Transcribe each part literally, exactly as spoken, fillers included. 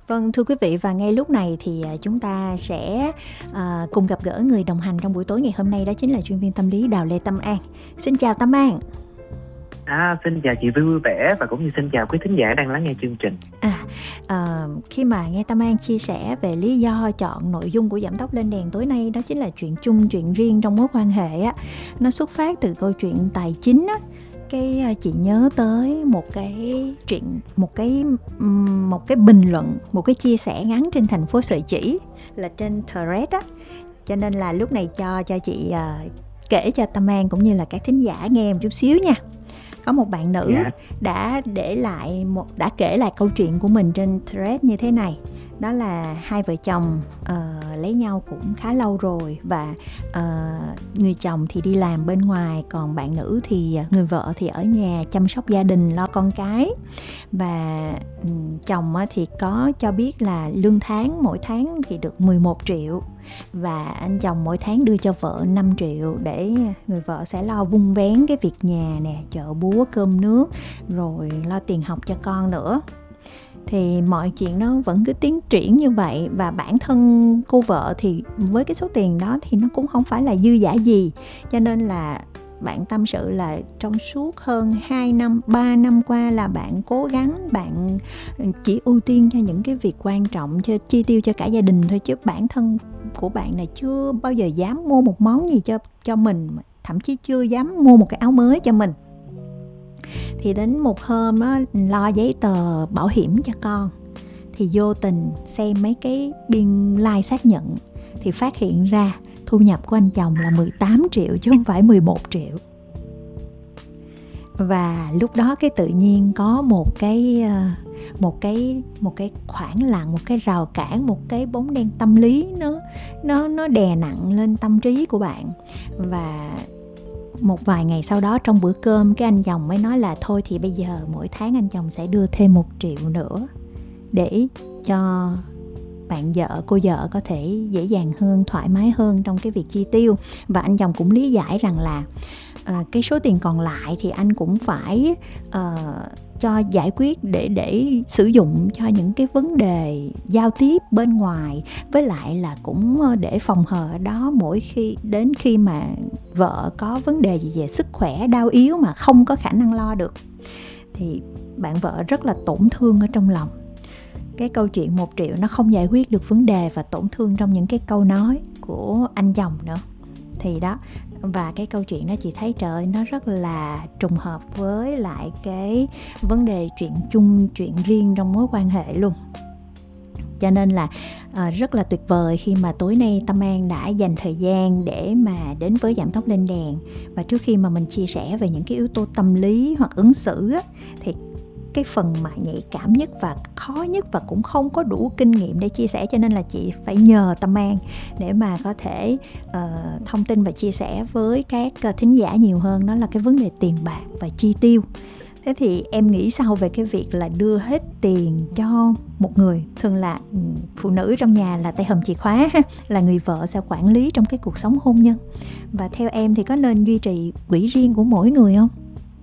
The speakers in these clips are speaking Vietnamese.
Vâng, thưa quý vị, và ngay lúc này thì à, chúng ta sẽ à, cùng gặp gỡ người đồng hành trong buổi tối ngày hôm nay, đó chính là chuyên viên tâm lý Đào Lê Tâm An. Xin chào Tâm An. À, xin chào chị Vui Vui Vẻ và cũng như xin chào quý thính giả đang lắng nghe chương trình. À, à, khi mà nghe Tâm An chia sẻ về lý do chọn nội dung của Giảm Tốc Lên Đèn tối nay, đó chính là chuyện chung, chuyện riêng trong mối quan hệ á, nó xuất phát từ câu chuyện tài chính á. Cái chị nhớ tới một cái chuyện, một cái một cái bình luận, một cái chia sẻ ngắn trên thành phố Sợi Chỉ, là trên Threads á. Cho nên là lúc này cho cho chị uh, kể cho Tâm An cũng như là các thính giả nghe một chút xíu nha. Có một bạn nữ yeah. đã để lại một đã kể lại câu chuyện của mình trên Threads như thế này. Đó là hai vợ chồng uh, lấy nhau cũng khá lâu rồi, và uh, người chồng thì đi làm bên ngoài, còn bạn nữ thì người vợ thì ở nhà chăm sóc gia đình, lo con cái. Và um, chồng thì có cho biết là lương tháng mỗi tháng thì được mười một triệu, và anh chồng mỗi tháng đưa cho vợ năm triệu để người vợ sẽ lo vun vén cái việc nhà nè, chợ búa, cơm nước, rồi lo tiền học cho con nữa. Thì mọi chuyện nó vẫn cứ tiến triển như vậy, và bản thân cô vợ thì với cái số tiền đó thì nó cũng không phải là dư dả gì. Cho nên là bạn tâm sự là trong suốt hơn hai năm, ba năm qua là bạn cố gắng, bạn chỉ ưu tiên cho những cái việc quan trọng, cho chi tiêu cho cả gia đình thôi, chứ bản thân của bạn này chưa bao giờ dám mua một món gì cho, cho mình, thậm chí chưa dám mua một cái áo mới cho mình. Thì đến một hôm á, lo giấy tờ bảo hiểm cho con, thì vô tình xem mấy cái biên lai xác nhận thì phát hiện ra thu nhập của anh chồng là mười tám triệu chứ không phải mười một triệu. Và lúc đó cái tự nhiên có một cái một cái một cái khoảng lặng, một cái rào cản, một cái bóng đen tâm lý nó nó nó đè nặng lên tâm trí của bạn. Và một vài ngày sau đó, trong bữa cơm, cái anh chồng mới nói là thôi thì bây giờ mỗi tháng anh chồng sẽ đưa thêm một triệu nữa để cho bạn vợ, cô vợ có thể dễ dàng hơn, thoải mái hơn trong cái việc chi tiêu. Và anh chồng cũng lý giải rằng là uh, cái số tiền còn lại thì anh cũng phải uh, cho giải quyết để để sử dụng cho những cái vấn đề giao tiếp bên ngoài, với lại là cũng để phòng hờ ở đó mỗi khi đến khi mà vợ có vấn đề gì về sức khỏe đau yếu mà không có khả năng lo được, thì bạn vợ rất là tổn thương ở trong lòng. Cái câu chuyện một triệu nó không giải quyết được vấn đề, và tổn thương trong những cái câu nói của anh chồng nữa. Thì đó, và cái câu chuyện đó chị thấy trời ơi, nó rất là trùng hợp với lại cái vấn đề chuyện chung, chuyện riêng trong mối quan hệ luôn. Cho nên là à, rất là tuyệt vời khi mà tối nay Tâm An đã dành thời gian để mà đến với Giảm Tốc Lên Đèn. Và trước khi mà mình chia sẻ về những cái yếu tố tâm lý hoặc ứng xử á, thì cái phần mà nhạy cảm nhất và khó nhất và cũng không có đủ kinh nghiệm để chia sẻ, cho nên là chị phải nhờ Tâm An để mà có thể uh, thông tin và chia sẻ với các uh, thính giả nhiều hơn. Đó là cái vấn đề tiền bạc và chi tiêu. Thế thì em nghĩ sao về cái việc là đưa hết tiền cho một người? Thường là phụ nữ trong nhà là tay hòm chìa khóa, là người vợ sẽ quản lý trong cái cuộc sống hôn nhân. Và theo em thì có nên duy trì quỹ riêng của mỗi người không?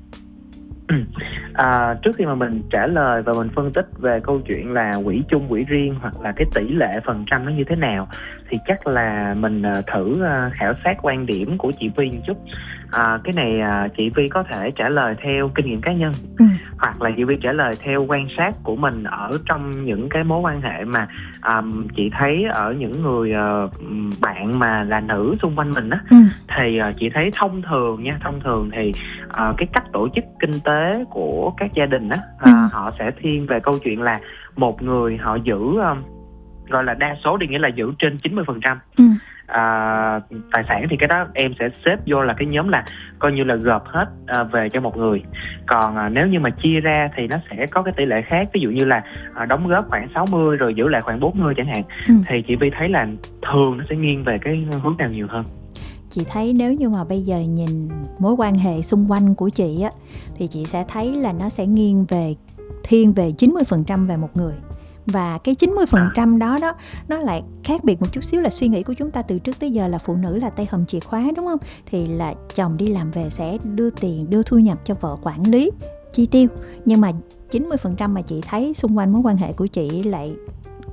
À, trước khi mà mình trả lời và mình phân tích về câu chuyện là quỹ chung, quỹ riêng hoặc là cái tỷ lệ phần trăm nó như thế nào, thì chắc là mình thử khảo sát quan điểm của chị Vi một chút. À, cái này chị Vi có thể trả lời theo kinh nghiệm cá nhân, ừ. hoặc là chị Vi trả lời theo quan sát của mình ở trong những cái mối quan hệ mà um, chị thấy ở những người uh, bạn mà là nữ xung quanh mình á, ừ. thì uh, chị thấy thông thường nha, thông thường thì uh, cái cách tổ chức kinh tế của các gia đình á, uh, ừ. họ sẽ thiên về câu chuyện là một người họ giữ um, gọi là đa số đi, nghĩa là giữ trên chín mươi phần trăm. Ừ. À, tài sản thì cái đó em sẽ xếp vô là cái nhóm là coi như là gộp hết à, về cho một người. Còn à, nếu như mà chia ra thì nó sẽ có cái tỷ lệ khác. Ví dụ như là à, đóng góp khoảng sáu mươi rồi giữ lại khoảng bốn mươi chẳng hạn, ừ. thì chị Vi thấy là thường nó sẽ nghiêng về cái hướng nào nhiều hơn. Chị thấy nếu như mà bây giờ nhìn mối quan hệ xung quanh của chị á, thì chị sẽ thấy là nó sẽ nghiêng về thiên về chín mươi phần trăm về một người. Và cái chín mươi phần trăm đó đó nó lại khác biệt một chút xíu, là suy nghĩ của chúng ta từ trước tới giờ là phụ nữ là tay hòm chìa khóa, đúng không? Thì là chồng đi làm về sẽ đưa tiền, đưa thu nhập cho vợ quản lý chi tiêu. Nhưng mà chín mươi phần trăm mà chị thấy xung quanh mối quan hệ của chị lại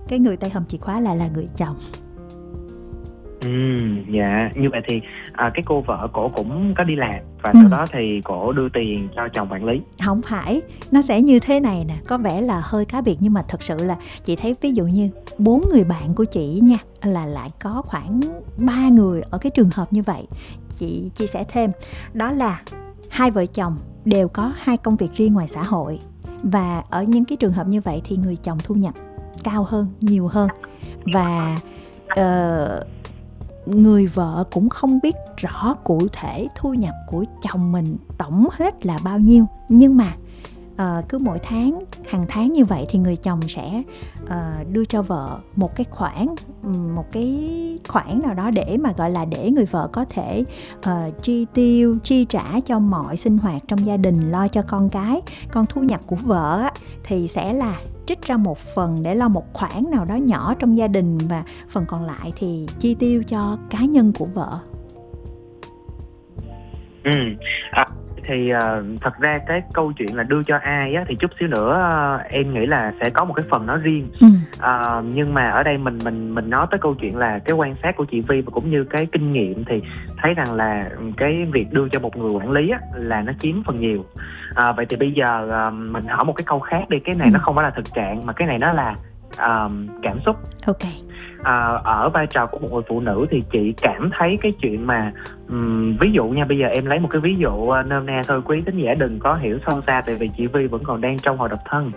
cái người tay hòm chìa khóa lại là người chồng. Ừ, dạ, như vậy thì à, cái cô vợ cổ cũng có đi làm và sau Ừ. đó thì cổ đưa tiền cho chồng quản lý. Không phải, nó sẽ như thế này nè, có vẻ là hơi cá biệt nhưng mà thật sự là chị thấy ví dụ như bốn người bạn của chị nha, là lại có khoảng ba người ở cái trường hợp như vậy. Chị chia sẻ thêm, đó là hai vợ chồng đều có hai công việc riêng ngoài xã hội, và ở những cái trường hợp như vậy thì người chồng thu nhập cao hơn, nhiều hơn, và ờ, người vợ cũng không biết rõ cụ thể thu nhập của chồng mình tổng hết là bao nhiêu, nhưng mà uh, cứ mỗi tháng, hàng tháng như vậy thì người chồng sẽ uh, đưa cho vợ một cái khoản, một cái khoản nào đó để mà gọi là để người vợ có thể uh, chi tiêu, chi trả cho mọi sinh hoạt trong gia đình, lo cho con cái. Còn thu nhập của vợ á, thì sẽ là trích ra một phần để lo một khoản nào đó nhỏ trong gia đình, và phần còn lại thì chi tiêu cho cá nhân của vợ. Ừ. À, thì uh, thật ra cái câu chuyện là đưa cho ai á, thì chút xíu nữa uh, em nghĩ là sẽ có một cái phần nói riêng. Ừ. Uh, nhưng mà ở đây mình mình mình nói tới câu chuyện là cái quan sát của chị Vi và cũng như cái kinh nghiệm thì thấy rằng là cái việc đưa cho một người quản lý á, là nó chiếm phần nhiều. Uh, vậy thì bây giờ uh, mình hỏi một cái câu khác đi, cái này ừ. nó không phải là thực trạng mà cái này nó là uh, cảm xúc. Ok. À, ở vai trò của một người phụ nữ thì chị cảm thấy cái chuyện mà um, ví dụ nha, bây giờ em lấy một cái ví dụ uh, nôm na thôi, quý thính giả đừng có hiểu sâu xa tại vì chị Vi vẫn còn đang trong hồi độc thân.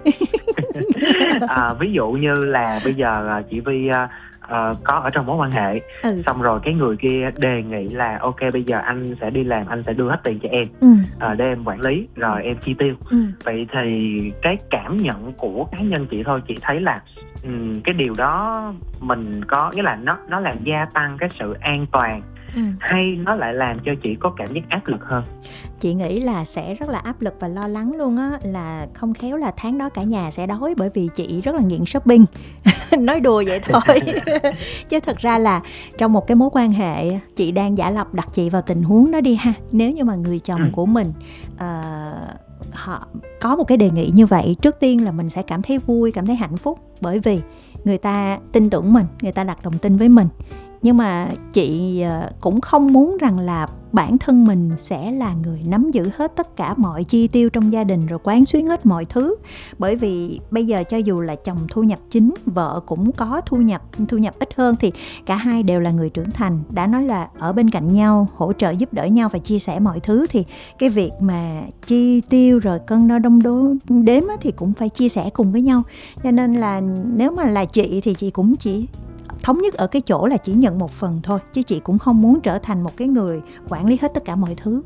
à, ví dụ như là bây giờ uh, chị Vi uh, uh, có ở trong mối quan hệ, ừ. xong rồi cái người kia đề nghị là ok bây giờ anh sẽ đi làm, anh sẽ đưa hết tiền cho em, ừ. uh, để em quản lý rồi em chi tiêu. ừ. Vậy thì cái cảm nhận của cá nhân chị thôi, chị thấy là um, cái điều đó mình có, nghĩa là nó nó làm gia tăng cái sự an toàn, ừ. hay nó lại làm cho chị có cảm giác áp lực hơn? Chị nghĩ là sẽ rất là áp lực và lo lắng luôn á, là không khéo là tháng đó cả nhà sẽ đói, bởi vì chị rất là nghiện shopping. Nói đùa vậy thôi. Chứ thật ra là trong một cái mối quan hệ, chị đang giả lập đặt chị vào tình huống đó đi ha. Nếu như mà người chồng ừ. của mình uh, họ có một cái đề nghị như vậy, trước tiên là mình sẽ cảm thấy vui, cảm thấy hạnh phúc, bởi vì người ta tin tưởng mình, người ta đặt lòng tin với mình. Nhưng mà chị cũng không muốn rằng là bản thân mình sẽ là người nắm giữ hết tất cả mọi chi tiêu trong gia đình rồi quán xuyến hết mọi thứ. Bởi vì bây giờ cho dù là chồng thu nhập chính, vợ cũng có thu nhập thu nhập ít hơn, thì cả hai đều là người trưởng thành, đã nói là ở bên cạnh nhau, hỗ trợ giúp đỡ nhau và chia sẻ mọi thứ, thì cái việc mà chi tiêu rồi cân đo đong đo đếm thì cũng phải chia sẻ cùng với nhau. Cho nên là nếu mà là chị thì chị cũng chỉ thống nhất ở cái chỗ là chỉ nhận một phần thôi, chứ chị cũng không muốn trở thành một cái người quản lý hết tất cả mọi thứ.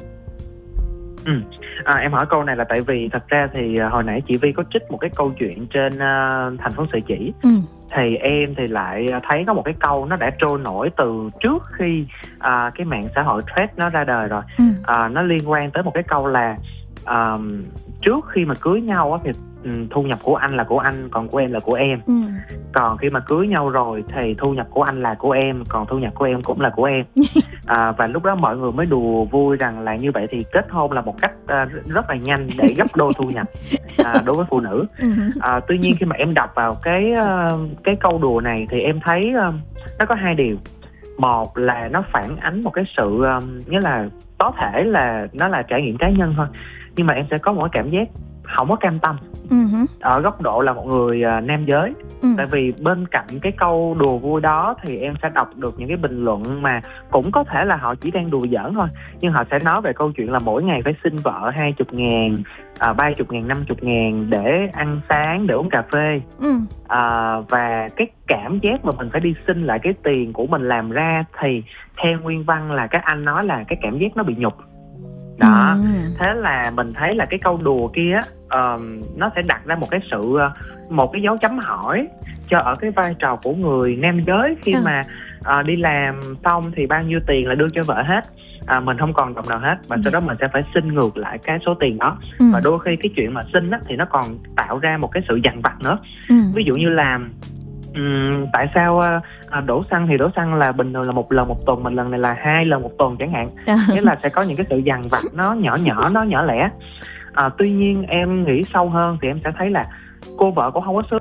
Ừ. À, em hỏi câu này là tại vì thật ra thì hồi nãy chị Vi có trích một cái câu chuyện trên uh, Thành Phố Sợi Chỉ. Ừ. Thì em thì lại thấy có một cái câu nó đã trôi nổi từ trước khi uh, cái mạng xã hội Threads nó ra đời rồi. Ừ. Uh, nó liên quan tới một cái câu là uh, trước khi mà cưới nhau thì um, thu nhập của anh là của anh, còn của em là của em. Ừ. Còn khi mà cưới nhau rồi thì thu nhập của anh là của em, còn thu nhập của em cũng là của em. À, và lúc đó mọi người mới đùa vui rằng là như vậy thì kết hôn là một cách uh, rất là nhanh để gấp đôi thu nhập uh, đối với phụ nữ. Uh, tuy nhiên khi mà em đọc vào cái uh, cái câu đùa này thì em thấy uh, nó có hai điều. Một là nó phản ánh một cái sự uh, nghĩa là có thể là nó là trải nghiệm cá nhân thôi, nhưng mà em sẽ có một cái cảm giác không có cam tâm uh-huh. ở góc độ là một người uh, nam giới. uh. Tại vì bên cạnh cái câu đùa vui đó thì em sẽ đọc được những cái bình luận mà cũng có thể là họ chỉ đang đùa giỡn thôi, nhưng họ sẽ nói về câu chuyện là mỗi ngày phải xin vợ hai chục ngàn, uh, ba chục ngàn, năm chục ngàn để ăn sáng, để uống cà phê. uh. Uh, và cái cảm giác mà mình phải đi xin lại cái tiền của mình làm ra thì theo nguyên văn là các anh nói là cái cảm giác nó bị nhục đó. ừ. Thế là mình thấy là cái câu đùa kia uh, nó sẽ đặt ra một cái sự một cái dấu chấm hỏi cho ở cái vai trò của người nam giới khi ừ. mà uh, đi làm xong thì bao nhiêu tiền là đưa cho vợ hết, uh, mình không còn đồng nào hết, và ừ. sau đó mình sẽ phải xin ngược lại cái số tiền đó. ừ. Và đôi khi cái chuyện mà xin á, thì nó còn tạo ra một cái sự dằn vặt nữa. ừ. Ví dụ như là Uhm, tại sao uh, đổ xăng thì đổ xăng là bình thường là một lần một tuần, mình lần này là hai lần một tuần chẳng hạn. Nghĩa là sẽ có những cái sự dằn vặt nó nhỏ nhỏ, nó nhỏ lẻ. uh, Tuy nhiên em nghĩ sâu hơn thì em sẽ thấy là cô vợ cũng không có sướng.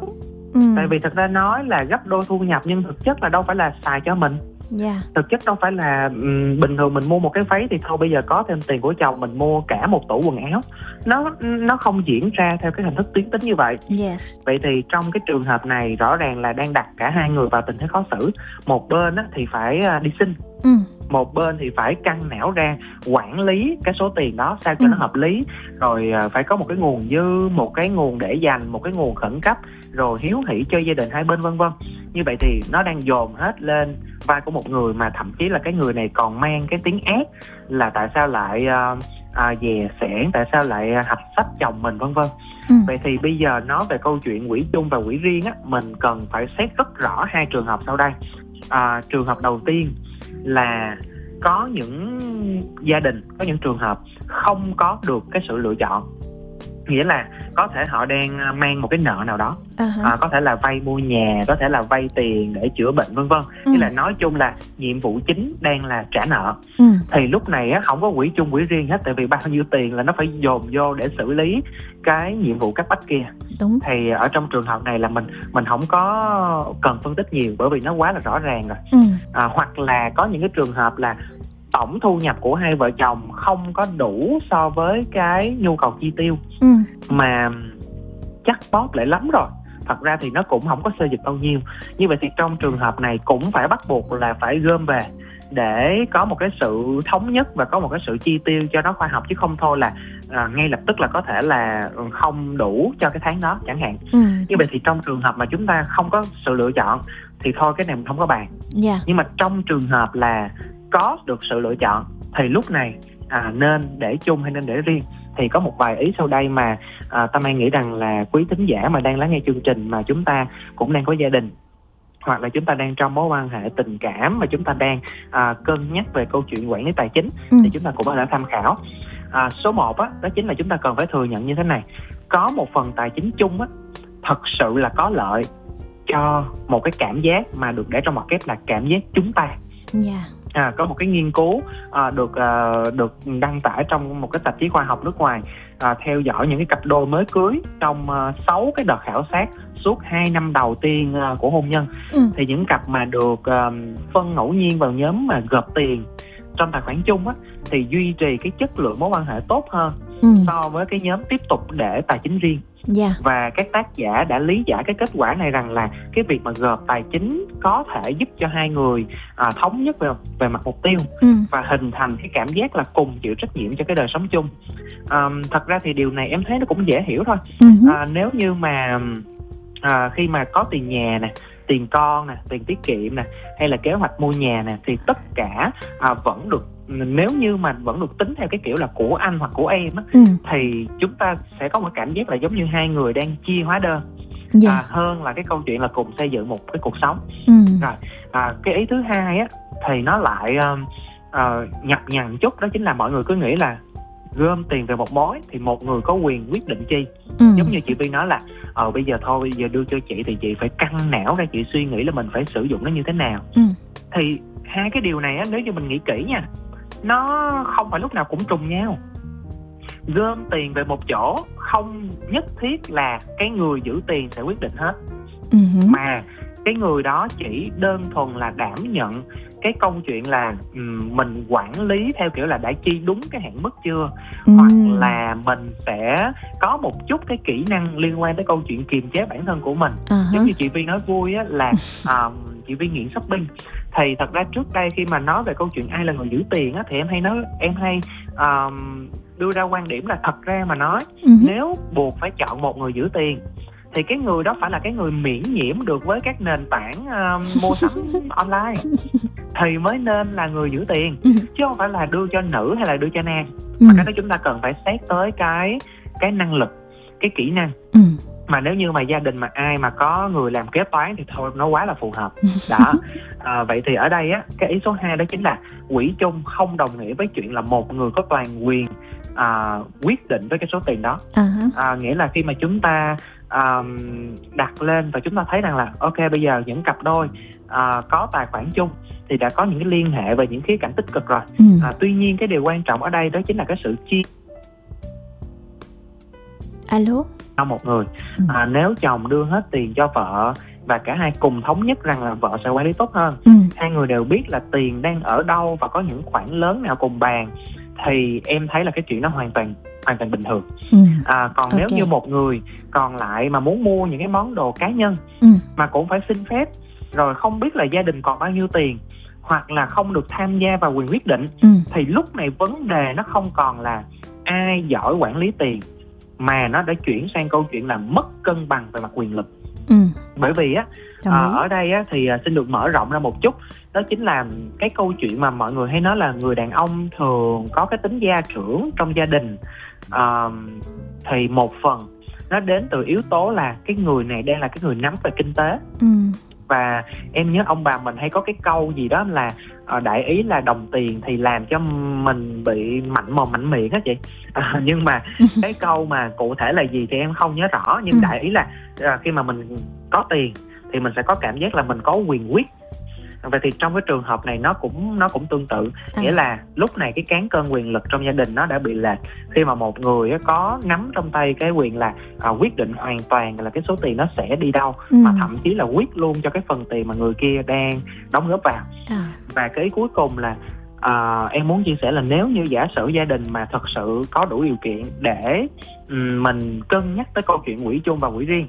Ừ. Tại vì thật ra nói là gấp đôi thu nhập nhưng thực chất là đâu phải là xài cho mình. Yeah. Thực chất đâu phải là um, bình thường mình mua một cái váy thì thôi bây giờ có thêm tiền của chồng mình mua cả một tủ quần áo. Nó nó không diễn ra theo cái hình thức tuyến tính như vậy. Yes. Vậy thì trong cái trường hợp này rõ ràng là đang đặt cả hai người vào tình thế khó xử. Một bên á, thì phải uh, đi xin. Ừ. Một bên thì phải căng não ra quản lý cái số tiền đó sao cho ừ. nó hợp lý. Rồi uh, phải có một cái nguồn dư, một cái nguồn để dành, một cái nguồn khẩn cấp, rồi hiếu hỉ cho gia đình hai bên vân vân. Như vậy thì nó đang dồn hết lên vai của một người, mà thậm chí là cái người này còn mang cái tiếng ác là tại sao lại uh, uh, dè sẻn, tại sao lại uh, hạch sách chồng mình vân vân. ừ. Vậy thì bây giờ nói về câu chuyện quỹ chung và quỹ riêng á, mình cần phải xét rất rõ hai trường hợp sau đây. uh, Trường hợp đầu tiên là có những gia đình, có những trường hợp không có được cái sự lựa chọn. Nghĩa là có thể họ đang mang một cái nợ nào đó, uh-huh. à, có thể là vay mua nhà, có thể là vay tiền để chữa bệnh vân vân. ừ. Nghĩa là nói chung là nhiệm vụ chính đang là trả nợ. ừ. Thì lúc này á, không có quỹ chung quỹ riêng hết, tại vì bao nhiêu tiền là nó phải dồn vô để xử lý cái nhiệm vụ cấp bách kia. Đúng. Thì ở trong trường hợp này là mình mình không có cần phân tích nhiều, bởi vì nó quá là rõ ràng rồi. ừ. à, Hoặc là có những cái trường hợp là tổng thu nhập của hai vợ chồng không có đủ so với cái nhu cầu chi tiêu, ừ. mà chắc bóp lại lắm rồi. Thật ra thì nó cũng không có xê dịch bao nhiêu. Như vậy thì trong trường hợp này cũng phải bắt buộc là phải gom về để có một cái sự thống nhất và có một cái sự chi tiêu cho nó khoa học, chứ không thôi là à, ngay lập tức là có thể là không đủ cho cái tháng đó chẳng hạn. ừ. Như vậy thì trong trường hợp mà chúng ta không có sự lựa chọn thì thôi cái này mình không có bàn. Yeah. Nhưng mà trong trường hợp là có được sự lựa chọn thì lúc này à, nên để chung hay nên để riêng. Thì có một vài ý sau đây mà à, Tâm An nghĩ rằng là quý thính giả mà đang lắng nghe chương trình mà chúng ta cũng đang có gia đình, hoặc là chúng ta đang trong mối quan hệ tình cảm mà chúng ta đang à, cân nhắc về câu chuyện quản lý tài chính, ừ. thì chúng ta cũng có thể tham khảo. à, Số một á, đó chính là chúng ta cần phải thừa nhận như thế này: có một phần tài chính chung á, thật sự là có lợi cho một cái cảm giác mà được để trong ngoặc kép là cảm giác chúng ta. Yeah. À, có một cái nghiên cứu à, được à, được đăng tải trong một cái tạp chí khoa học nước ngoài, à, theo dõi những cái cặp đôi mới cưới trong à, sáu cái đợt khảo sát suốt hai năm đầu tiên à, của hôn nhân. ừ. Thì những cặp mà được à, phân ngẫu nhiên vào nhóm mà gộp tiền trong tài khoản chung á, thì duy trì cái chất lượng mối quan hệ tốt hơn ừ. so với cái nhóm tiếp tục để tài chính riêng. Yeah. Và các tác giả đã lý giải cái kết quả này rằng là cái việc mà gộp tài chính có thể giúp cho hai người à, thống nhất về, về mặt mục tiêu, ừ. và hình thành cái cảm giác là cùng chịu trách nhiệm cho cái đời sống chung. à, Thật ra thì điều này em thấy nó cũng dễ hiểu thôi. ừ. à, Nếu như mà à, khi mà có tiền nhà nè, tiền con nè, tiền tiết kiệm nè, hay là kế hoạch mua nhà nè, thì tất cả à, vẫn được, nếu như mà vẫn được tính theo cái kiểu là của anh hoặc của em á, ừ. thì chúng ta sẽ có một cảm giác là giống như hai người đang chia hóa đơn. Yeah. à, hơn là cái câu chuyện là cùng xây dựng một cái cuộc sống. ừ. Rồi à, cái ý thứ hai á thì nó lại uh, uh, nhập nhằng chút, đó chính là mọi người cứ nghĩ là gom tiền về một mối thì một người có quyền quyết định chi. ừ. Giống như chị Vi nói là ờ bây giờ thôi, bây giờ đưa cho chị thì chị phải căng não ra, chị suy nghĩ là mình phải sử dụng nó như thế nào. ừ. Thì hai cái điều này á, nếu như mình nghĩ kỹ nha, nó không phải lúc nào cũng trùng nhau. Gom tiền về một chỗ không nhất thiết là cái người giữ tiền sẽ quyết định hết, ừ. mà cái người đó chỉ đơn thuần là đảm nhận cái câu chuyện là um, mình quản lý theo kiểu là đã chi đúng cái hạn mức chưa, ừ. hoặc là mình sẽ có một chút cái kỹ năng liên quan tới câu chuyện kiềm chế bản thân của mình. uh-huh. Giống như chị Vi nói vui á, là um, chị Vi nghiện shopping. Thì thật ra trước đây khi mà nói về câu chuyện ai là người giữ tiền á, thì em hay nói em hay um, đưa ra quan điểm là thật ra mà nói, ừ. nếu buộc phải chọn một người giữ tiền thì cái người đó phải là cái người miễn nhiễm được với các nền tảng uh, mua sắm online thì mới nên là người giữ tiền, ừ. chứ không phải là đưa cho nữ hay là đưa cho nam. ừ. Mà cái đó chúng ta cần phải xét tới cái cái năng lực, cái kỹ năng. ừ. Mà nếu như mà gia đình mà ai mà có người làm kế toán thì thôi, nó quá là phù hợp đó. À, vậy thì ở đây á, cái ý số hai đó chính là quỹ chung không đồng nghĩa với chuyện là một người có toàn quyền à, quyết định với cái số tiền đó. uh-huh. à, Nghĩa là khi mà chúng ta à, đặt lên và chúng ta thấy rằng là ok, bây giờ những cặp đôi à, có tài khoản chung thì đã có những cái liên hệ về những khía cạnh tích cực rồi. ừ. à, Tuy nhiên cái điều quan trọng ở đây đó chính là cái sự chia Alo. cho một người. Ừ. À, nếu chồng đưa hết tiền cho vợ và cả hai cùng thống nhất rằng là vợ sẽ quản lý tốt hơn, Ừ. hai người đều biết là tiền đang ở đâu và có những khoản lớn nào cùng bàn, thì em thấy là cái chuyện đó hoàn toàn hoàn toàn bình thường. Ừ. À, còn Ok. nếu như một người còn lại mà muốn mua những cái món đồ cá nhân Ừ. mà cũng phải xin phép, rồi không biết là gia đình còn bao nhiêu tiền, hoặc là không được tham gia vào quyền quyết định, Ừ. thì lúc này vấn đề nó không còn là ai giỏi quản lý tiền, mà nó đã chuyển sang câu chuyện là mất cân bằng về mặt quyền lực. Ừ. Bởi vì á, Đồng à, ý. ở đây á, thì à, xin được mở rộng ra một chút. Đó chính là cái câu chuyện mà mọi người hay nói là người đàn ông thường có cái tính gia trưởng trong gia đình. à, Thì một phần nó đến từ yếu tố là cái người này đang là cái người nắm về kinh tế. Ừ. Và em nhớ ông bà mình hay có cái câu gì đó là à, đại ý là đồng tiền thì làm cho mình bị mạnh mồm mạnh miệng á chị. À, nhưng mà cái câu mà cụ thể là gì thì em không nhớ rõ, nhưng Ừ. đại ý là à, khi mà mình có tiền thì mình sẽ có cảm giác là mình có quyền quyết. Vậy thì trong cái trường hợp này nó cũng nó cũng tương tự, À. nghĩa là lúc này cái cán cân quyền lực trong gia đình nó đã bị lệch, khi mà một người có nắm trong tay cái quyền là à, quyết định hoàn toàn là cái số tiền nó sẽ đi đâu, Ừ. mà thậm chí là quyết luôn cho cái phần tiền mà người kia đang đóng góp vào. À. Và cái ý cuối cùng là à, em muốn chia sẻ là nếu như giả sử gia đình mà thật sự có đủ điều kiện để um, mình cân nhắc tới câu chuyện quỹ chung và quỹ riêng,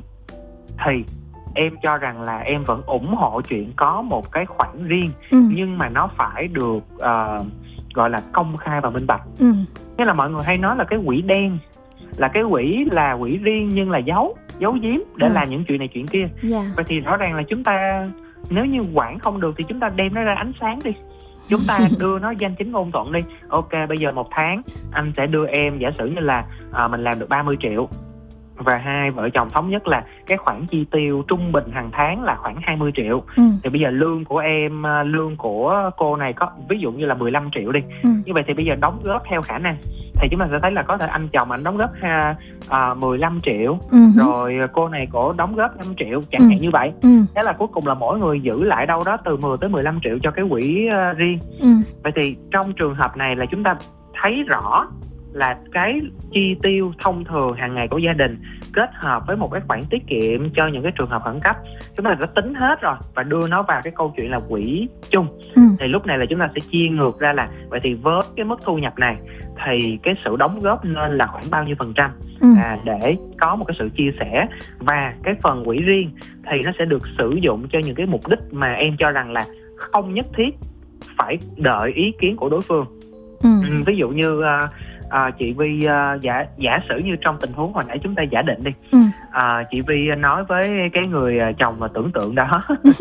thì em cho rằng là em vẫn ủng hộ chuyện có một cái khoản riêng, Ừ. nhưng mà nó phải được uh, gọi là công khai và minh bạch. Ừ. Thế là mọi người hay nói là cái quỹ đen là cái quỹ là quỹ riêng nhưng là giấu giấu giếm để Ừ. làm những chuyện này chuyện kia. Dạ. Vậy thì rõ ràng là chúng ta nếu như quản không được thì chúng ta đem nó ra ánh sáng đi, chúng ta đưa nó danh chính ngôn thuận đi. Ok, bây giờ một tháng anh sẽ đưa em, giả sử như là à, mình làm được ba mươi triệu, và hai vợ chồng thống nhất là cái khoản chi tiêu trung bình hàng tháng là khoảng hai mươi triệu. Ừ. Thì bây giờ lương của em, lương của cô này có ví dụ như là mười lăm triệu đi. Ừ. Như vậy thì bây giờ đóng góp theo khả năng, thì chúng ta sẽ thấy là có thể anh chồng anh đóng góp ha, à, mười lăm triệu, Ừ. rồi cô này cổ đóng góp năm triệu chẳng Ừ. hạn như vậy. Ừ. Thế là cuối cùng là mỗi người giữ lại đâu đó từ mười tới mười lăm triệu cho cái quỹ uh, riêng. Ừ. Vậy thì trong trường hợp này là chúng ta thấy rõ là cái chi tiêu thông thường hàng ngày của gia đình kết hợp với một cái khoản tiết kiệm cho những cái trường hợp khẩn cấp, chúng ta đã tính hết rồi và đưa nó vào cái câu chuyện là quỹ chung. Ừ. Thì lúc này là chúng ta sẽ chia ngược ra là vậy thì với cái mức thu nhập này thì cái sự đóng góp nên là khoảng bao nhiêu phần trăm, Ừ. à, để có một cái sự chia sẻ. Và cái phần quỹ riêng thì nó sẽ được sử dụng cho những cái mục đích mà em cho rằng là không nhất thiết phải đợi ý kiến của đối phương. Ừ. Ừ, ví dụ như uh, uh, chị Vi uh, giả giả sử như trong tình huống hồi nãy chúng ta giả định đi, Ừ. uh, chị Vi nói với cái người chồng mà tưởng tượng đó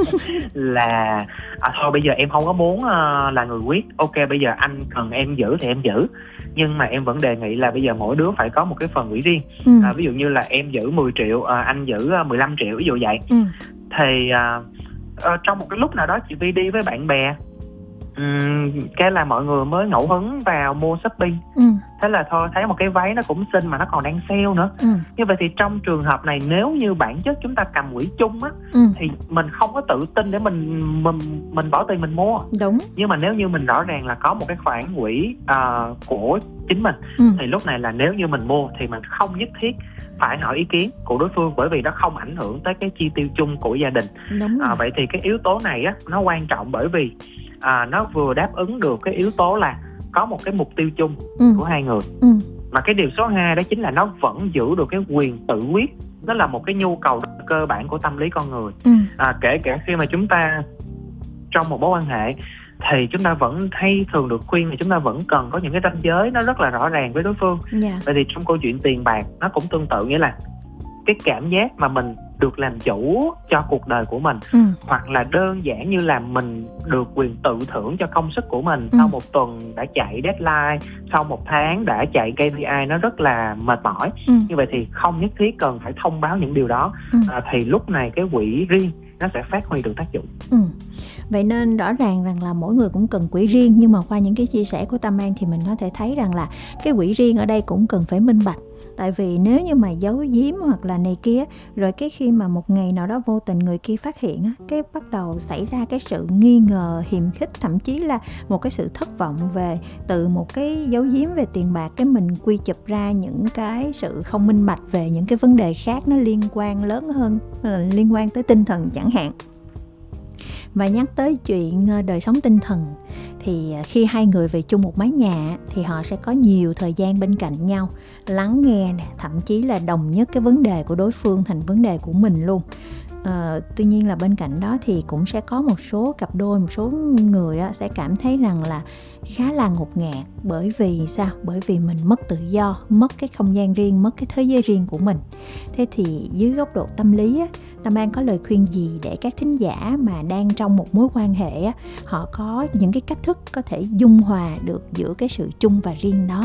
là à, thôi bây giờ em không có muốn uh, là người quyết, ok bây giờ anh cần em giữ thì em giữ, nhưng mà em vẫn đề nghị là bây giờ mỗi đứa phải có một cái phần quỹ riêng. Ừ. uh, ví dụ như là em giữ mười triệu, uh, anh giữ mười lăm triệu, ví dụ vậy. Ừ. Thì uh, uh, trong một cái lúc nào đó chị Vi đi với bạn bè, um, cái là mọi người mới ngẫu hứng vào mua shopping. Ừ. Thế là thôi thấy một cái váy nó cũng xinh mà nó còn đang sale nữa. Ừ. Như vậy thì trong trường hợp này nếu như bản chất chúng ta cầm quỹ chung á, Ừ. thì mình không có tự tin để mình mình mình bỏ tiền mình mua. Đúng. Nhưng mà nếu như mình rõ ràng là có một cái khoản quỹ uh, của chính mình, Ừ. thì lúc này là nếu như mình mua thì mình không nhất thiết phải hỏi ý kiến của đối phương, bởi vì nó không ảnh hưởng tới cái chi tiêu chung của gia đình. Đúng rồi. À, vậy thì cái yếu tố này á nó quan trọng, bởi vì à, nó vừa đáp ứng được cái yếu tố là có một cái mục tiêu chung Ừ. của hai người. Ừ. Mà cái điều số hai đó chính là nó vẫn giữ được cái quyền tự quyết. Đó là một cái nhu cầu rất cơ bản của tâm lý con người. Ừ. À, kể cả khi mà chúng ta trong một mối quan hệ thì chúng ta vẫn hay thường được khuyên là chúng ta vẫn cần có những cái ranh giới nó rất là rõ ràng với đối phương. Dạ. Vậy thì trong câu chuyện tiền bạc nó cũng tương tự, nghĩa là cái cảm giác mà mình được làm chủ cho cuộc đời của mình, Ừ. hoặc là đơn giản như là mình được quyền tự thưởng cho công sức của mình. Ừ. Sau một tuần đã chạy deadline, sau một tháng đã chạy ca pê i, nó rất là mệt mỏi. Ừ. Như vậy thì không nhất thiết cần phải thông báo những điều đó. Ừ. À, thì lúc này cái quỹ riêng nó sẽ phát huy được tác dụng. Ừ. Vậy nên rõ ràng rằng là mỗi người cũng cần quỹ riêng, nhưng mà qua những cái chia sẻ của Tâm An thì mình có thể thấy rằng là cái quỹ riêng ở đây cũng cần phải minh bạch. Tại vì nếu như mà giấu giếm hoặc là này kia, rồi cái khi mà một ngày nào đó vô tình người kia phát hiện á, cái bắt đầu xảy ra cái sự nghi ngờ, hiềm khích, thậm chí là một cái sự thất vọng về từ một cái giấu giếm về tiền bạc, cái mình quy chụp ra những cái sự không minh bạch về những cái vấn đề khác nó liên quan lớn hơn, liên quan tới tinh thần chẳng hạn. Và nhắc tới chuyện đời sống tinh thần thì khi hai người về chung một mái nhà thì họ sẽ có nhiều thời gian bên cạnh nhau, lắng nghe nè, thậm chí là đồng nhất cái vấn đề của đối phương thành vấn đề của mình luôn. À, tuy nhiên là bên cạnh đó thì cũng sẽ có một số cặp đôi, một số người á, sẽ cảm thấy rằng là khá là ngột ngạt. Bởi vì sao? Bởi vì mình mất tự do, mất cái không gian riêng, mất cái thế giới riêng của mình. Thế thì dưới góc độ tâm lý á, Tâm An có lời khuyên gì để các thính giả mà đang trong một mối quan hệ á, họ có những cái cách thức có thể dung hòa được giữa cái sự chung và riêng đó?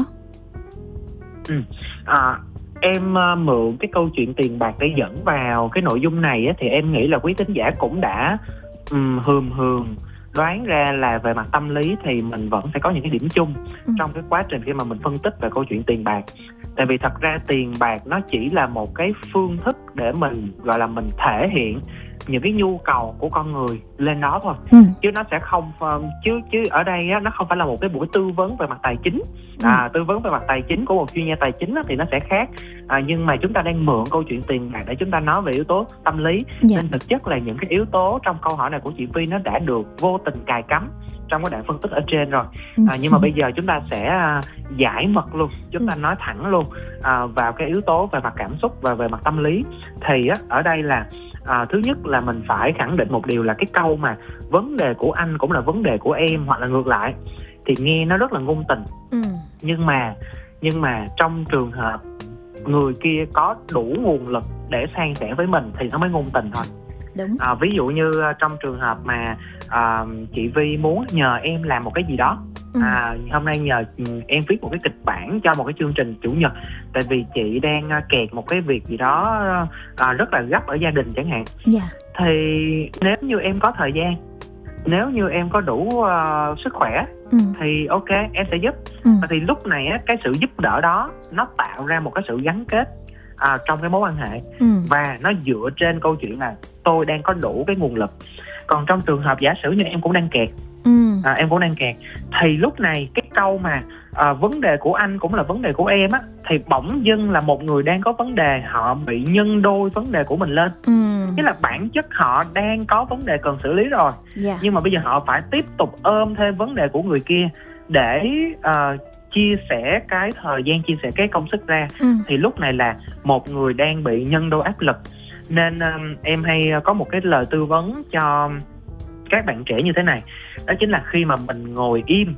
Ừ. À, em uh, mượn cái câu chuyện tiền bạc để dẫn vào cái nội dung này á, thì em nghĩ là quý thính giả cũng đã um, hườm hườm đoán ra là về mặt tâm lý thì mình vẫn sẽ có những cái điểm chung ừ. trong cái quá trình khi mà mình phân tích về câu chuyện tiền bạc. Tại vì thật ra tiền bạc nó chỉ là một cái phương thức để mình gọi là mình thể hiện những cái nhu cầu của con người lên đó thôi, ừ. chứ nó sẽ không chứ chứ ở đây á, nó không phải là một cái buổi tư vấn về mặt tài chính. À, ừ. Tư vấn về mặt tài chính của một chuyên gia tài chính á, thì nó sẽ khác. À, nhưng mà chúng ta đang mượn câu chuyện tiền bạc để chúng ta nói về yếu tố tâm lý, dạ. Nên thực chất là những cái yếu tố trong câu hỏi này của chị Vi nó đã được vô tình cài cắm trong cái đoạn phân tích ở trên rồi. À, nhưng mà bây giờ chúng ta sẽ uh, giải mật luôn, chúng ta nói thẳng luôn uh, vào cái yếu tố về mặt cảm xúc và về mặt tâm lý. Thì uh, ở đây là uh, thứ nhất là mình phải khẳng định một điều là cái câu mà vấn đề của anh cũng là vấn đề của em, hoặc là ngược lại, thì nghe nó rất là ngôn tình. ừ. nhưng mà nhưng mà trong trường hợp người kia có đủ nguồn lực để san sẻ với mình thì nó mới ngôn tình thôi. Đúng. À, ví dụ như trong trường hợp mà à, chị Vi muốn nhờ em làm một cái gì đó, ừ. à, hôm nay nhờ em viết một cái kịch bản cho một cái chương trình chủ nhật, tại vì chị đang kẹt một cái việc gì đó à, rất là gấp ở gia đình chẳng hạn. yeah. Thì nếu như em có thời gian, nếu như em có đủ uh, sức khỏe, ừ. thì ok, em sẽ giúp. ừ. Và thì lúc này á, cái sự giúp đỡ đó nó tạo ra một cái sự gắn kết À, trong cái mối quan hệ, ừ. và nó dựa trên câu chuyện là tôi đang có đủ cái nguồn lực. Còn trong trường hợp giả sử như em cũng đang kẹt, ừ. à, em cũng đang kẹt, thì lúc này cái câu mà à, vấn đề của anh cũng là vấn đề của em á, thì bỗng dưng là một người đang có vấn đề, họ bị nhân đôi vấn đề của mình lên. ừ. Tức là bản chất họ đang có vấn đề cần xử lý rồi, yeah. nhưng mà bây giờ họ phải tiếp tục ôm thêm vấn đề của người kia để uh, chia sẻ cái thời gian, chia sẻ cái công sức ra. ừ. Thì lúc này là một người đang bị nhân đôi áp lực. Nên um, em hay có một cái lời tư vấn cho các bạn trẻ như thế này. Đó chính là khi mà mình ngồi im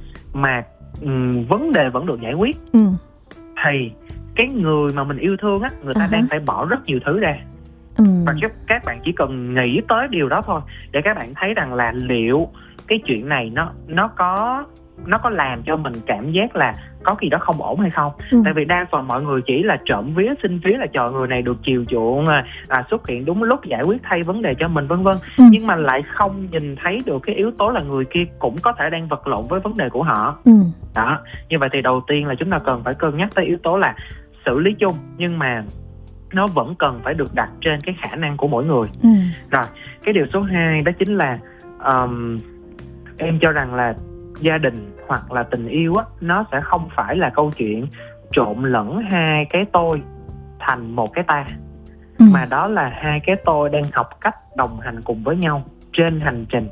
mà um, vấn đề vẫn được giải quyết, ừ. thì cái người mà mình yêu thương á, người ta uh-huh. đang phải bỏ rất nhiều thứ ra. ừ. Và các bạn chỉ cần nghĩ tới điều đó thôi để các bạn thấy rằng là liệu cái chuyện này nó nó có nó có làm cho mình cảm giác là có gì đó không ổn hay không. ừ. Tại vì đa phần mọi người chỉ là trộm vía xin vía là trời người này được chiều chuộng, à, xuất hiện đúng lúc giải quyết thay vấn đề cho mình vân vân, ừ. nhưng mà lại không nhìn thấy được cái yếu tố là người kia cũng có thể đang vật lộn với vấn đề của họ. ừ. Đó, như vậy thì đầu tiên là chúng ta cần phải cân nhắc tới yếu tố là xử lý chung, nhưng mà nó vẫn cần phải được đặt trên cái khả năng của mỗi người. ừ. Rồi, cái điều số hai đó chính là um, em cho rằng là gia đình hoặc là tình yêu á, nó sẽ không phải là câu chuyện trộn lẫn hai cái tôi thành một cái ta, ừ. mà đó là hai cái tôi đang học cách đồng hành cùng với nhau trên hành trình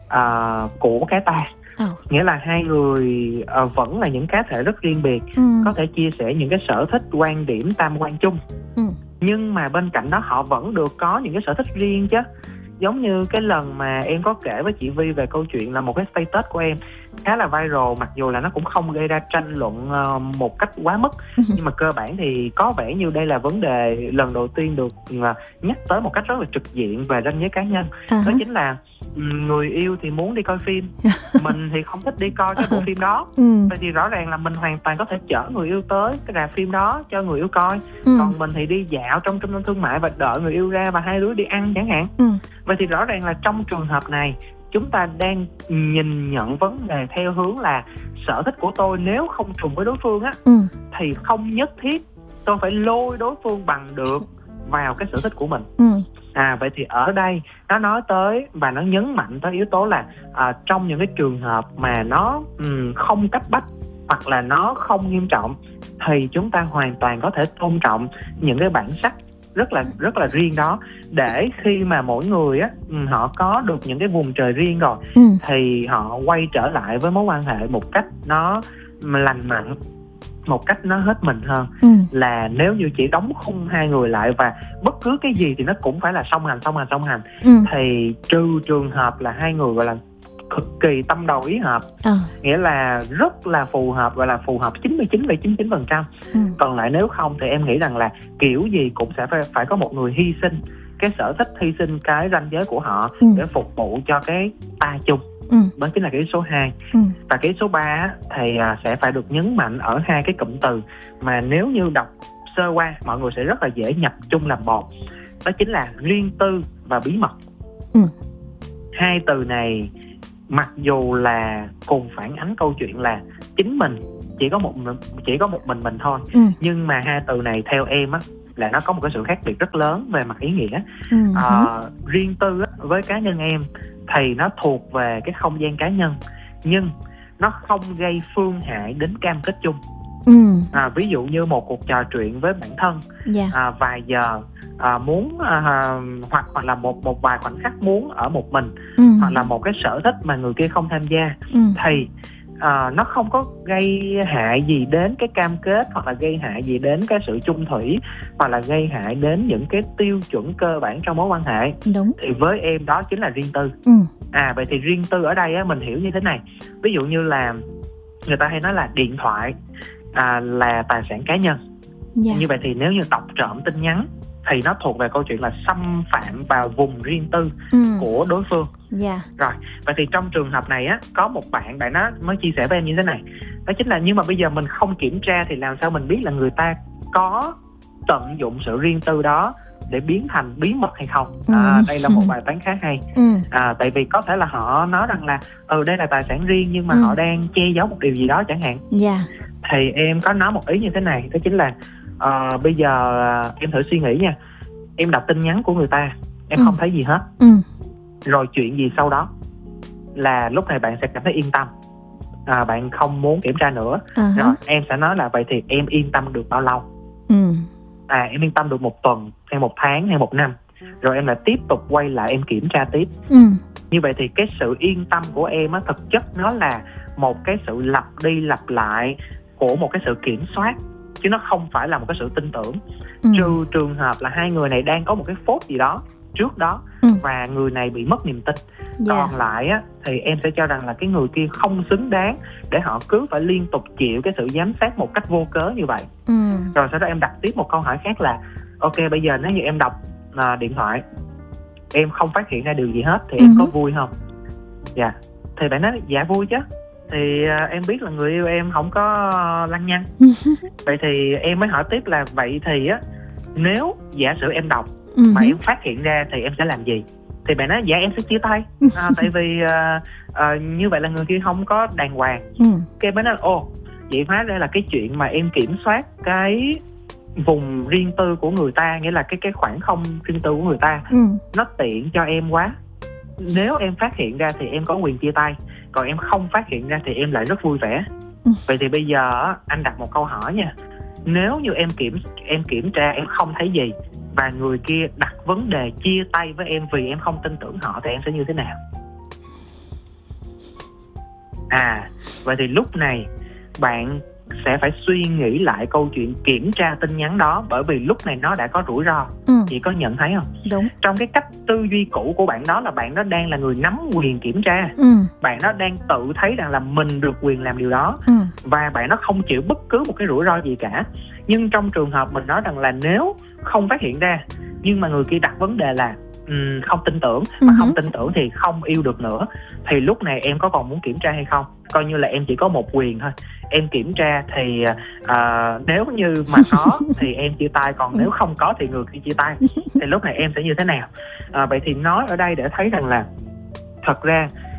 uh, của cái ta. oh. Nghĩa là hai người uh, vẫn là những cá thể rất riêng biệt, ừ. có thể chia sẻ những cái sở thích, quan điểm, tam quan chung, ừ. nhưng mà bên cạnh đó họ vẫn được có những cái sở thích riêng chứ. Giống như cái lần mà em có kể với chị Vi về câu chuyện là một cái status của em khá là viral, mặc dù là nó cũng không gây ra tranh luận uh, một cách quá mức, nhưng mà cơ bản thì có vẻ như đây là vấn đề lần đầu tiên được uh, nhắc tới một cách rất là trực diện về ranh giới cá nhân. uh-huh. Đó chính là người yêu thì muốn đi coi phim, mình thì không thích đi coi cái bộ phim đó. ừ. Vậy thì rõ ràng là mình hoàn toàn có thể chở người yêu tới cái rạp phim đó cho người yêu coi, ừ. còn mình thì đi dạo trong trung tâm thương mại và đợi người yêu ra và hai đứa đi ăn chẳng hạn. ừ. Vậy thì rõ ràng là trong trường hợp này chúng ta đang nhìn nhận vấn đề theo hướng là sở thích của tôi nếu không trùng với đối phương á, ừ. thì không nhất thiết tôi phải lôi đối phương bằng được vào cái sở thích của mình. Ừ. À, vậy thì ở đây nó nói tới và nó nhấn mạnh tới yếu tố là à, trong những cái trường hợp mà nó um, không cấp bách hoặc là nó không nghiêm trọng thì chúng ta hoàn toàn có thể tôn trọng những cái bản sắc rất là rất là riêng đó, để khi mà mỗi người á họ có được những cái vùng trời riêng rồi ừ. thì họ quay trở lại với mối quan hệ một cách nó lành mạnh, một cách nó hết mình hơn. ừ. Là nếu như chỉ đóng khung hai người lại và bất cứ cái gì thì nó cũng phải là song hành song hành song hành ừ. thì trừ trường hợp là hai người gọi là cực kỳ tâm đầu ý hợp, à. nghĩa là rất là phù hợp, gọi là phù hợp chín mươi chín phẩy chín mươi chín phần trăm. ừ. Còn lại nếu không thì em nghĩ rằng là kiểu gì cũng sẽ phải, phải có một người hy sinh cái sở thích, hy sinh cái ranh giới của họ ừ. để phục vụ cho cái ta chung. ừ. Đó chính là cái số hai. ừ. Và cái số ba thì sẽ phải được nhấn mạnh ở hai cái cụm từ mà nếu như đọc sơ qua mọi người sẽ rất là dễ nhập chung làm một. Đó chính là riêng tư và bí mật. ừ. Hai từ này mặc dù là cùng phản ánh câu chuyện là chính mình chỉ có một chỉ có một mình mình thôi, ừ. nhưng mà hai từ này theo em á là nó có một cái sự khác biệt rất lớn về mặt ý nghĩa. ừ. à, riêng tư á, với cá nhân em thì nó thuộc về cái không gian cá nhân, nhưng nó không gây phương hại đến cam kết chung. ừ. à, ví dụ như một cuộc trò chuyện với bản thân yeah. à, vài giờ à, muốn à, hoặc hoặc là một một vài khoảnh khắc muốn ở một mình, ừ. hoặc là một cái sở thích mà người kia không tham gia, ừ. thì à, nó không có gây hại gì đến cái cam kết, hoặc là gây hại gì đến cái sự chung thủy, hoặc là gây hại đến những cái tiêu chuẩn cơ bản trong mối quan hệ. Đúng. Thì với em đó chính là riêng tư. ừ. À, vậy thì riêng tư ở đây á, mình hiểu như thế này. Ví dụ như là người ta hay nói là điện thoại à, là tài sản cá nhân. yeah. Như vậy thì nếu như đọc trộm tin nhắn thì nó thuộc về câu chuyện là xâm phạm vào vùng riêng tư ừ. của đối phương. yeah. Rồi, vậy thì trong trường hợp này á, có một bạn bạn nó mới chia sẻ với em như thế này. Đó chính là nhưng mà bây giờ mình không kiểm tra thì làm sao mình biết là người ta có tận dụng sự riêng tư đó để biến thành bí mật hay không? À, ừ. đây là một bài toán khá hay. ừ. À, tại vì có thể là họ nói rằng là ừ đây là tài sản riêng, nhưng mà ừ. họ đang che giấu một điều gì đó chẳng hạn. yeah. Thì em có nói một ý như thế này, đó chính là uh, bây giờ uh, em thử suy nghĩ nha. Em đọc tin nhắn của người ta, em ừ. không thấy gì hết. ừ. Rồi chuyện gì sau đó là lúc này bạn sẽ cảm thấy yên tâm, à, bạn không muốn kiểm tra nữa. uh-huh. Rồi em sẽ nói là vậy thì em yên tâm được bao lâu? ừ. À, em yên tâm được một tuần hay một tháng hay một năm. Rồi em lại tiếp tục quay lại em kiểm tra tiếp. ừ. Như vậy thì cái sự yên tâm của em á, thực chất nó là một cái sự lặp đi lặp lại của một cái sự kiểm soát, chứ nó không phải là một cái sự tin tưởng. ừ. Trừ trường hợp là hai người này đang có một cái phốt gì đó trước đó ừ. và người này bị mất niềm tin. yeah. Còn lại á, thì em sẽ cho rằng là cái người kia không xứng đáng để họ cứ phải liên tục chịu cái sự giám sát một cách vô cớ như vậy. ừ. Rồi sau đó em đặt tiếp một câu hỏi khác là ok, bây giờ nếu như em đọc à, điện thoại, em không phát hiện ra điều gì hết thì ừ. em có vui không? Dạ yeah. Thì bạn nói dạ vui chứ. Thì à, em biết là người yêu em không có lăng nhăng. Vậy thì em mới hỏi tiếp là vậy thì á, nếu giả sử em đọc ừ. mà em phát hiện ra thì em sẽ làm gì? Thì bạn nói dạ em sẽ chia tay, à, tại vì à, à, như vậy là người kia không có đàng hoàng. ừ. Cái mới nói ồ, vậy hóa ra là cái chuyện mà em kiểm soát cái vùng riêng tư của người ta, nghĩa là cái cái khoảng không riêng tư của người ta, ừ. nó tiện cho em quá. Nếu em phát hiện ra thì em có quyền chia tay, còn em không phát hiện ra thì em lại rất vui vẻ. ừ. Vậy thì bây giờ anh đặt một câu hỏi nha. Nếu như em kiểm em kiểm tra em không thấy gì và người kia đặt vấn đề chia tay với em vì em không tin tưởng họ thì em sẽ như thế nào? À, vậy thì lúc này bạn sẽ phải suy nghĩ lại câu chuyện kiểm tra tin nhắn đó, bởi vì lúc này nó đã có rủi ro. ừ. Chị có nhận thấy không? Đúng. Trong cái cách tư duy cũ của bạn đó là bạn đó đang là người nắm quyền kiểm tra. ừ. Bạn đó đang tự thấy rằng là mình được quyền làm điều đó. ừ. Và bạn đó không chịu bất cứ một cái rủi ro gì cả. Nhưng trong trường hợp mình nói rằng là nếu không phát hiện ra, nhưng mà người kia đặt vấn đề là um, không tin tưởng, mà uh-huh. không tin tưởng thì không yêu được nữa, thì lúc này em có còn muốn kiểm tra hay không? Coi như là em chỉ có một quyền thôi. Em kiểm tra thì uh, nếu như mà có thì em chia tay, còn nếu không có thì người kia chia tay. Thì lúc này em sẽ như thế nào? À, vậy thì nói ở đây để thấy rằng là thật ra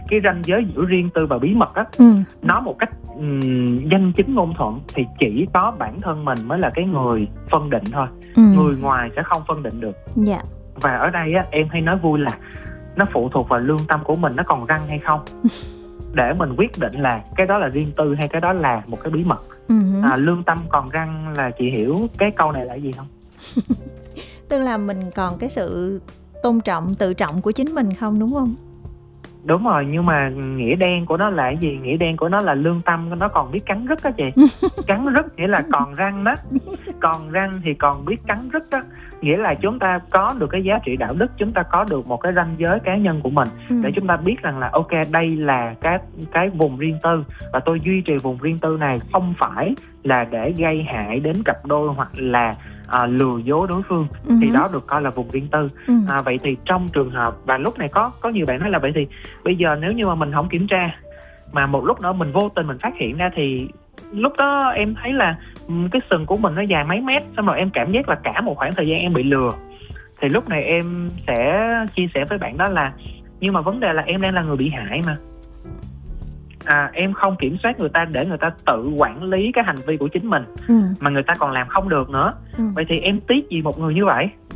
cái ranh giới giữa riêng tư và bí mật á, ừ. nói một cách um, danh chính ngôn thuận thì chỉ có bản thân mình mới là cái người phân định thôi. ừ. Người ngoài sẽ không phân định được. Dạ. Và ở đây á, em hay nói vui là nó phụ thuộc vào lương tâm của mình nó còn răng hay không để mình quyết định là cái đó là riêng tư hay cái đó là một cái bí mật. ừ. à, Lương tâm còn răng là chị hiểu cái câu này là gì không? Tức là mình còn cái sự tôn trọng, tự trọng của chính mình không, đúng không? Đúng rồi, nhưng mà nghĩa đen của nó là cái gì? Nghĩa đen của nó là lương tâm nó còn biết cắn rứt đó chị. Cắn rứt nghĩa là còn răng đó. Còn răng thì còn biết cắn rứt đó. Nghĩa là chúng ta có được cái giá trị đạo đức, chúng ta có được một cái ranh giới cá nhân của mình, ừ. để chúng ta biết rằng là ok, đây là cái cái vùng riêng tư, và tôi duy trì vùng riêng tư này không phải là để gây hại đến cặp đôi hoặc là À, lừa dối đối phương, ừ. thì đó được coi là vùng riêng tư. ừ. à, Vậy thì trong trường hợp, và lúc này có có nhiều bạn nói là vậy thì bây giờ nếu như mà mình không kiểm tra mà một lúc nữa mình vô tình mình phát hiện ra thì lúc đó em thấy là cái sừng của mình nó dài mấy mét, xong rồi em cảm giác là cả một khoảng thời gian em bị lừa, thì lúc này em sẽ chia sẻ với bạn đó là nhưng mà vấn đề là em đang là người bị hại mà. À, em không kiểm soát người ta để người ta tự quản lý cái hành vi của chính mình, ừ. mà người ta còn làm không được nữa. ừ. Vậy thì em tiếc gì một người như vậy?